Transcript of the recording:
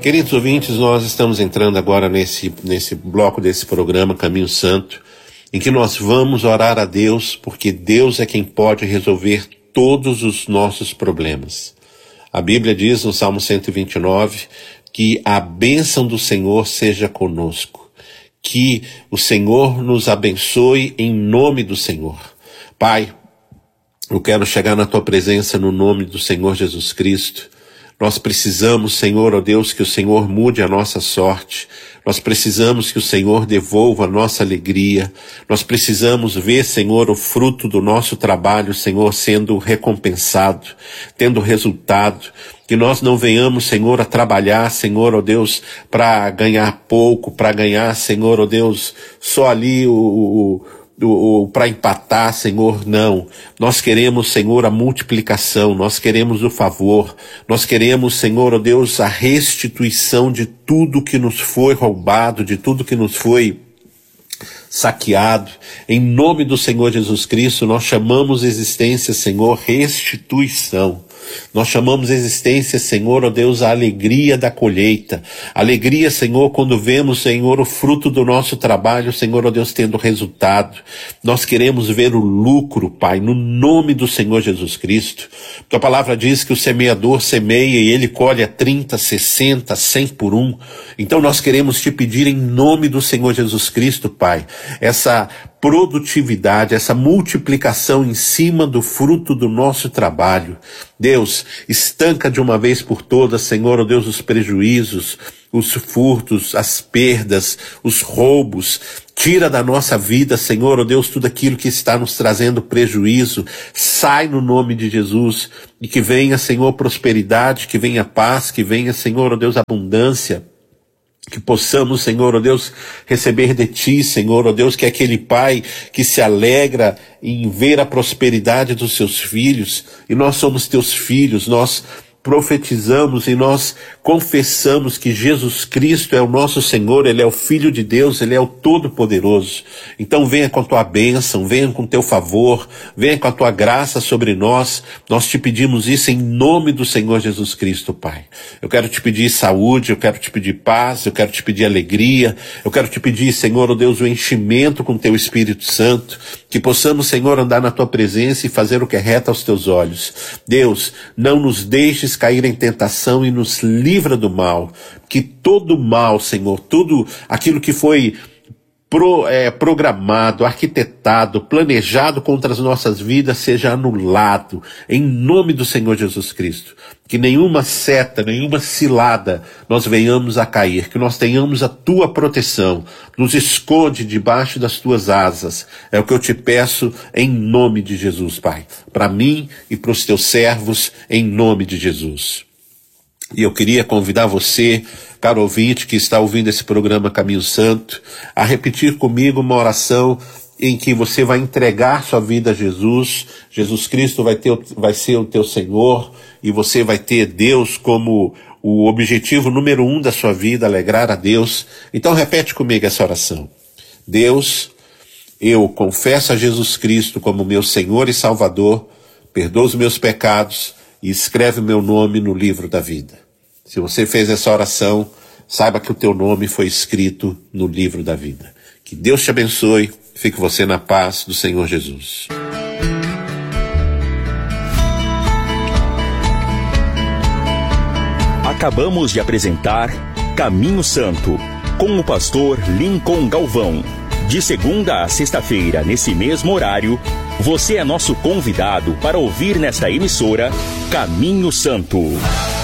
Queridos ouvintes, nós estamos entrando agora nesse bloco desse programa Caminho Santo, em que nós vamos orar a Deus, porque Deus é quem pode resolver todos os nossos problemas. A Bíblia diz no Salmo 129 que a bênção do Senhor seja conosco, que o Senhor nos abençoe em nome do Senhor. Pai, eu quero chegar na Tua presença no nome do Senhor Jesus Cristo. Nós precisamos, Senhor, ó Deus, que o Senhor mude a nossa sorte. Nós precisamos que o Senhor devolva a nossa alegria. Nós precisamos ver, Senhor, o fruto do nosso trabalho, Senhor, sendo recompensado, tendo resultado. Que nós não venhamos, Senhor, a trabalhar, Senhor, ó Deus, para ganhar pouco, para ganhar, Senhor, ó Deus, só ali para empatar, Senhor, não. Nós queremos, Senhor, a multiplicação, nós queremos o favor, nós queremos, Senhor, ó Deus, a restituição de tudo que nos foi roubado, de tudo que nos foi saqueado. Em nome do Senhor Jesus Cristo, nós chamamos existência, Senhor, restituição. Nós chamamos existência, Senhor, ó Deus, a alegria da colheita. Alegria, Senhor, quando vemos, Senhor, o fruto do nosso trabalho, Senhor, ó Deus, tendo resultado. Nós queremos ver o lucro, Pai, no nome do Senhor Jesus Cristo. Tua palavra diz que o semeador semeia e ele colhe a 30, 60, 100 por um. Então nós queremos te pedir em nome do Senhor Jesus Cristo, Pai, essa produtividade, essa multiplicação em cima do fruto do nosso trabalho. Deus, estanca de uma vez por todas, Senhor, ó Deus, os prejuízos, os furtos, as perdas, os roubos. Tira da nossa vida, Senhor, ó Deus, tudo aquilo que está nos trazendo prejuízo. Sai no nome de Jesus e que venha, Senhor, prosperidade, que venha paz, que venha, Senhor, ó Deus, abundância. Que possamos, Senhor, ó Deus, receber de Ti, Senhor, ó Deus, que é aquele Pai que se alegra em ver a prosperidade dos seus filhos, e nós somos Teus filhos, nós profetizamos e nós confessamos que Jesus Cristo é o nosso Senhor, Ele é o Filho de Deus, Ele é o Todo-Poderoso. Então venha com a Tua bênção, venha com o Teu favor, venha com a Tua graça sobre nós. Nós te pedimos isso em nome do Senhor Jesus Cristo, Pai. Eu quero te pedir saúde, eu quero te pedir paz, eu quero te pedir alegria, eu quero te pedir, Senhor, ó Deus, o enchimento com Teu Espírito Santo, que possamos, Senhor, andar na Tua presença e fazer o que é reto aos Teus olhos. Deus, não nos deixes cair em tentação e nos livra do mal, que todo mal, Senhor, tudo aquilo que foi programado, arquitetado, planejado contra as nossas vidas seja anulado, em nome do Senhor Jesus Cristo. Que nenhuma seta, nenhuma cilada nós venhamos a cair, que nós tenhamos a Tua proteção, nos esconde debaixo das Tuas asas. É o que eu te peço em nome de Jesus, Pai, para mim e para os Teus servos, em nome de Jesus. E eu queria convidar você, caro ouvinte, que está ouvindo esse programa Caminho Santo, a repetir comigo uma oração em que você vai entregar sua vida a Jesus. Jesus Cristo vai ser o teu Senhor e você vai ter Deus como o objetivo número 1 da sua vida, alegrar a Deus. Então repete comigo essa oração. Deus, eu confesso a Jesus Cristo como meu Senhor e Salvador, perdoa os meus pecados e escreve meu nome no livro da vida. Se você fez essa oração, saiba que o teu nome foi escrito no livro da vida. Que Deus te abençoe, fique você na paz do Senhor Jesus. Acabamos de apresentar Caminho Santo, com o pastor Lincoln Galvão. De segunda a sexta-feira, nesse mesmo horário, você é nosso convidado para ouvir nesta emissora Caminho Santo.